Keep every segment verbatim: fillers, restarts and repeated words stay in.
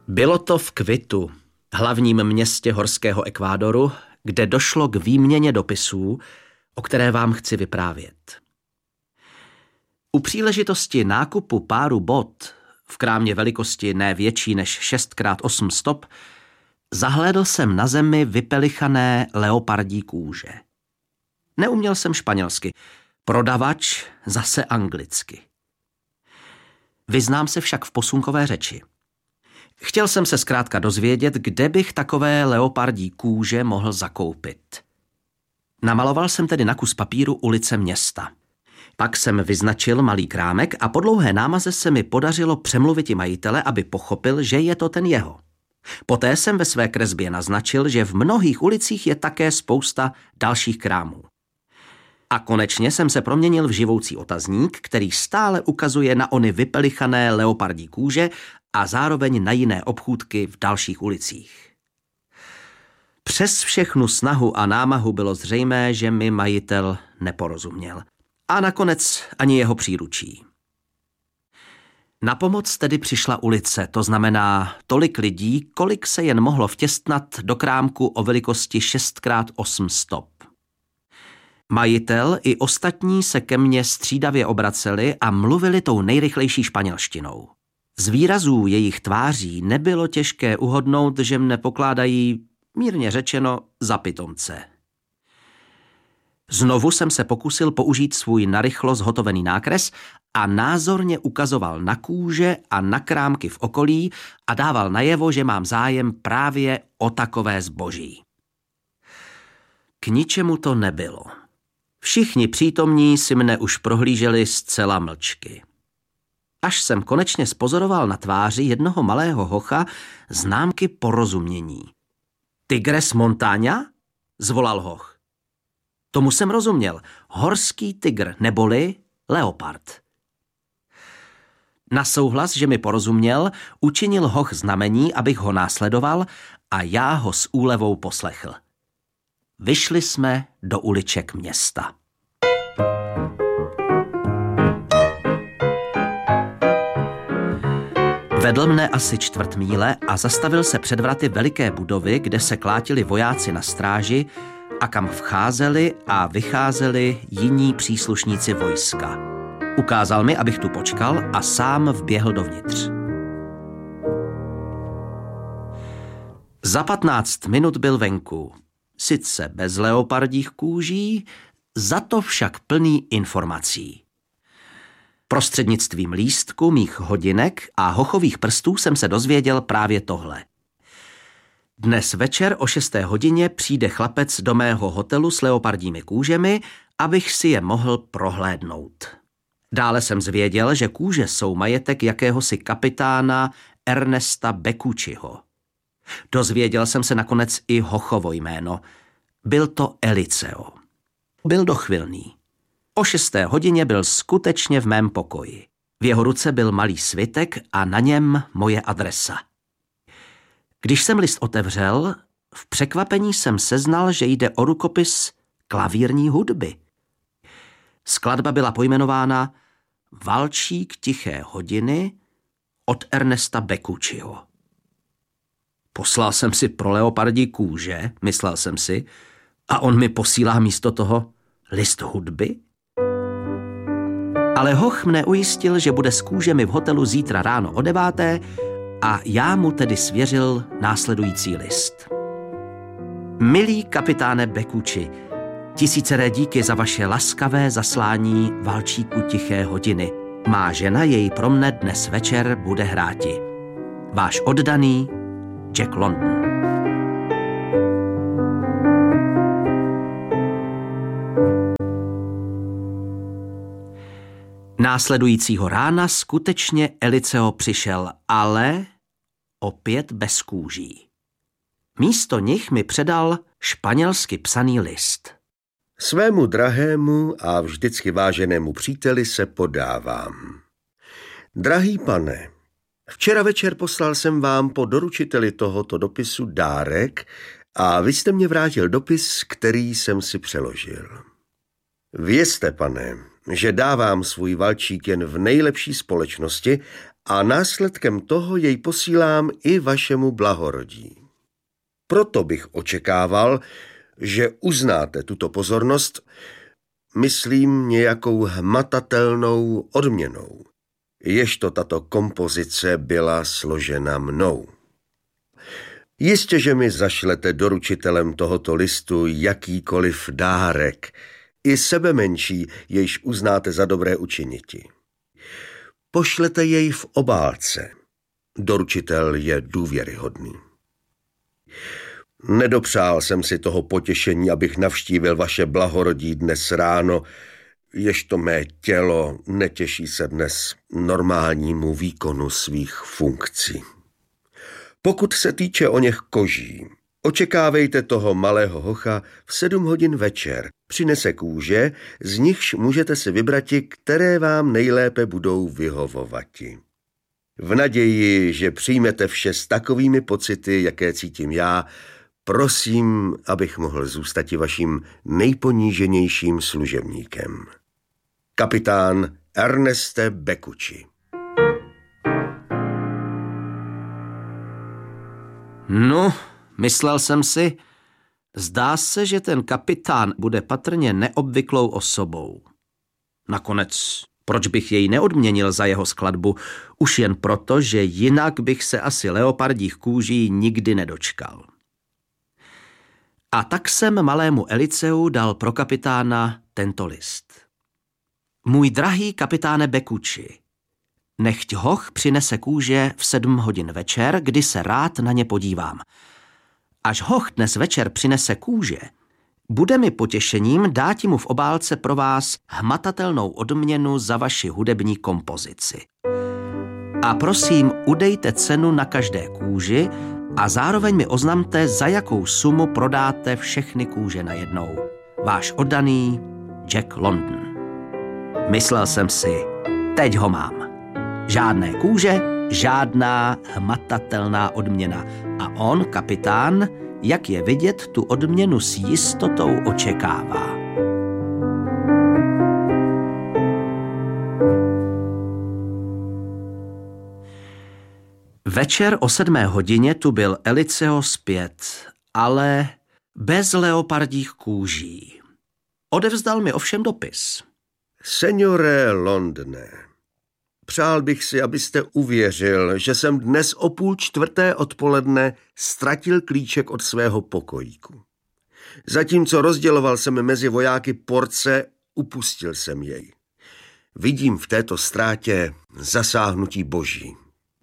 Bylo to v Kvitu, hlavním městě horského Ekvádoru, kde došlo k výměně dopisů, o které vám chci vyprávět. U příležitosti nákupu páru bot v krámě velikosti ne větší než šest krát osm stop zahlédl jsem na zemi vypelichané leopardí kůže. Neuměl jsem španělsky, prodavač zase anglicky. Vyznám se však v posunkové řeči. Chtěl jsem se zkrátka dozvědět, kde bych takové leopardí kůže mohl zakoupit. Namaloval jsem tedy na kus papíru ulice města. Pak jsem vyznačil malý krámek a po dlouhé námaze se mi podařilo přemluviti majitele, aby pochopil, že je to ten jeho. Poté jsem ve své kresbě naznačil, že v mnohých ulicích je také spousta dalších krámů. A konečně jsem se proměnil v živoucí otazník, který stále ukazuje na ony vypelichané leopardí kůže a zároveň na jiné obchůdky v dalších ulicích. Přes všechnu snahu a námahu bylo zřejmé, že mi majitel neporozuměl. A nakonec ani jeho příručí. Na pomoc tedy přišla ulice, to znamená tolik lidí, kolik se jen mohlo vtěstnat do krámku o velikosti šest krát osm stop. Majitel i ostatní se ke mně střídavě obraceli a mluvili tou nejrychlejší španělštinou. Z výrazů jejich tváří nebylo těžké uhodnout, že mne pokládají, mírně řečeno, za pitomce. Znovu jsem se pokusil použít svůj narychlo zhotovený nákres a názorně ukazoval na kůže a na krámky v okolí a dával najevo, že mám zájem právě o takové zboží. K ničemu to nebylo. Všichni přítomní si mne už prohlíželi zcela mlčky. Až jsem konečně spozoroval na tváři jednoho malého hocha známky porozumění. Tigres montaña? Zvolal hoch. Tomu jsem rozuměl. Horský tygr, neboli leopard. Na souhlas, že mi porozuměl, učinil hoch znamení, abych ho následoval a já ho s úlevou poslechl. Vyšli jsme do uliček města. Vedl mne asi čtvrt míle a zastavil se před vraty veliké budovy, kde se klátili vojáci na stráži a kam vcházeli a vycházeli jiní příslušníci vojska. Ukázal mi, abych tu počkal a sám vběhl dovnitř. Za patnáct minut byl venku. Sice bez leopardích kůží, za to však plný informací. Prostřednictvím lístku, mých hodinek a hochových prstů jsem se dozvěděl právě tohle. Dnes večer o šesté hodině přijde chlapec do mého hotelu s leopardími kůžemi, abych si je mohl prohlédnout. Dále jsem zvěděl, že kůže jsou majetek jakéhosi kapitána Ernesta Beccucciho. Dozvěděl jsem se nakonec i hochovo jméno. Byl to Eliceo. Byl dochvilný. O šesté hodině byl skutečně v mém pokoji. V jeho ruce byl malý svitek a na něm moje adresa. Když jsem list otevřel, v překvapení jsem seznal, že jde o rukopis klavírní hudby. Skladba byla pojmenována Valčík tiché hodiny od Ernesta Beccucciho. Poslal jsem si pro leopardí kůže, myslel jsem si, a on mi posílá místo toho list hudby? Ale hoch mne ujistil, že bude s kůžemi v hotelu zítra ráno o deváté a já mu tedy svěřil následující list. Milý kapitáne Beccucci, tisíceré díky za vaše laskavé zaslání Valčíku tiché hodiny. Má žena jej pro mne dnes večer bude hráti. Váš oddaný Jack London. Následujícího rána skutečně Eliceo přišel, ale opět bez kůží. Místo nich mi předal španělsky psaný list. Svému drahému a vždycky váženému příteli se podávám. Drahý pane, včera večer poslal jsem vám po doručiteli tohoto dopisu dárek a vy jste mě vrátil dopis, který jsem si přeložil. Vězte, pane, že dávám svůj valčík jen v nejlepší společnosti a následkem toho jej posílám i vašemu blahorodí. Proto bych očekával, že uznáte tuto pozornost, myslím nějakou hmatatelnou odměnou, ježto tato kompozice byla složena mnou. Jistě, že mi zašlete doručitelem tohoto listu jakýkoliv dárek, i sebemenší, jejž uznáte za dobré učiniti. Pošlete jej v obálce. Doručitel je důvěryhodný. Nedopřál jsem si toho potěšení, abych navštívil vaše blahorodí dnes ráno, ježto mé tělo netěší se dnes normálnímu výkonu svých funkcí. Pokud se týče o něch koží, očekávejte toho malého hocha v sedm hodin večer. Přinese kůže, z nichž můžete si vybrati, které vám nejlépe budou vyhovovati. V naději, že přijmete vše s takovými pocity, jaké cítím já, prosím, abych mohl zůstat i vaším nejponíženějším služebníkem. Kapitán Erneste Beccucci. No, myslel jsem si, zdá se, že ten kapitán bude patrně neobvyklou osobou. Nakonec, proč bych jej neodměnil za jeho skladbu, už jen proto, že jinak bych se asi leopardích kůží nikdy nedočkal. A tak jsem malému Eliceu dal pro kapitána tento list. Můj drahý kapitáne Beccucci, nechť hoch přinese kůže v sedm hodin večer, kdy se rád na ně podívám. Až hoch dnes večer přinese kůže, bude mi potěšením dáti mu v obálce pro vás hmatatelnou odměnu za vaši hudební kompozici. A prosím, udejte cenu na každé kůži a zároveň mi oznamte, za jakou sumu prodáte všechny kůže najednou. Váš oddaný Jack London. Myslel jsem si, teď ho mám. Žádné kůže, žádná hmatatelná odměna. A on, kapitán, jak je vidět, tu odměnu s jistotou očekává. Večer o sedmé hodině tu byl Eliceo zpět, ale bez leopardích kůží. Odevzdal mi ovšem dopis. Seniore Londone, přál bych si, abyste uvěřil, že jsem dnes o půl čtvrté odpoledne ztratil klíček od svého pokojíku. Zatímco rozděloval jsem mezi vojáky porce, upustil jsem jej. Vidím v této ztrátě zasáhnutí boží.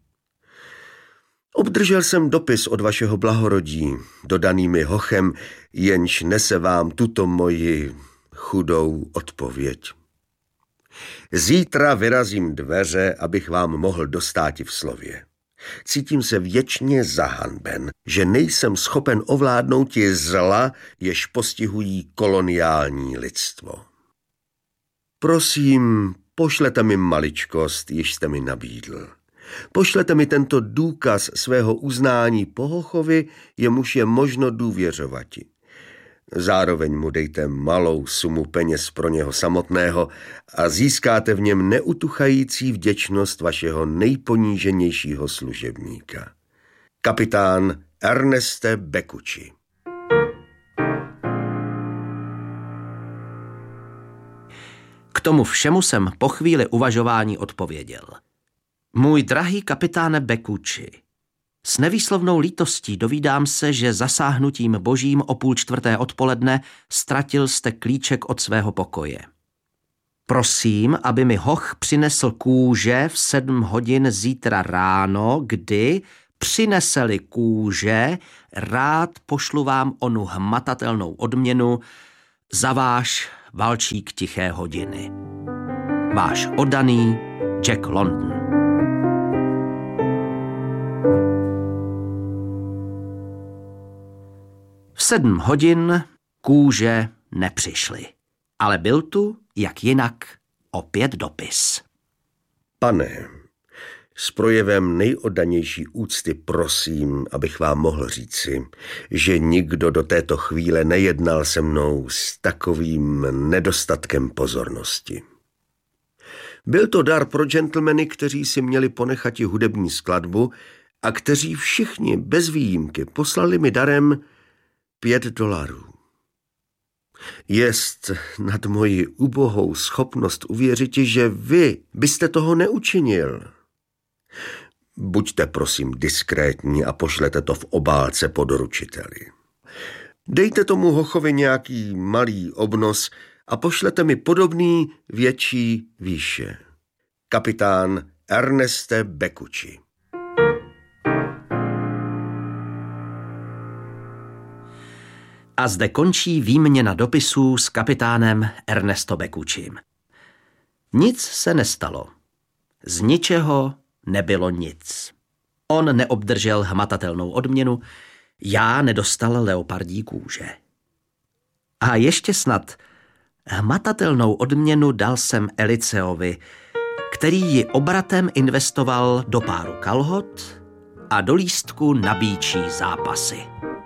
Obdržel jsem dopis od vašeho blahorodí, dodaný mi hochem, jenž nese vám tuto moji chudou odpověď. Zítra vyrazím dveře, abych vám mohl dostáti v slově. Cítím se věčně zahanben, že nejsem schopen ovládnout ti zla, jež postihují koloniální lidstvo. Prosím, pošlete mi maličkost, již jste mi nabídl. Pošlete mi tento důkaz svého uznání po hochovi, jemuž je možno důvěřovati. Zároveň mu dejte malou sumu peněz pro něho samotného a získáte v něm neutuchající vděčnost vašeho nejponíženějšího služebníka. Kapitán Erneste Beccucci. K tomu všemu jsem po chvíli uvažování odpověděl. Můj drahý kapitáne Beccucci, s nevýslovnou lítostí dovídám se, že zasáhnutím božím o půl čtvrté odpoledne ztratil jste klíček od svého pokoje. Prosím, aby mi hoch přinesl kůže v sedm hodin zítra ráno, kdy, přinese-li kůže, rád pošlu vám onu hmatatelnou odměnu za váš valčík tiché hodiny. Váš oddaný Jack London. V sedm hodin kůže nepřišly, ale byl tu, jak jinak, opět dopis. Pane, s projevem nejoddanější úcty prosím, abych vám mohl říci, že nikdo do této chvíle nejednal se mnou s takovým nedostatkem pozornosti. Byl to dar pro gentlemany, kteří si měli ponechati hudební skladbu a kteří všichni bez výjimky poslali mi darem pět dolarů. Jest nad moji ubohou schopnost uvěřiti, že vy byste toho neučinil. Buďte prosím diskrétní a pošlete to v obálce po doručiteli. Dejte tomu hochovi nějaký malý obnos a pošlete mi podobný větší výše. Kapitán Erneste Beccucci. A zde končí výměna dopisů s kapitánem Ernesto Beccuccim. Nic se nestalo. Z ničeho nebylo nic. On neobdržel hmatatelnou odměnu, já nedostal leopardí kůže. A ještě snad hmatatelnou odměnu dal jsem Eliceovi, který ji obratem investoval do páru kalhot a do lístku na býčí zápasy.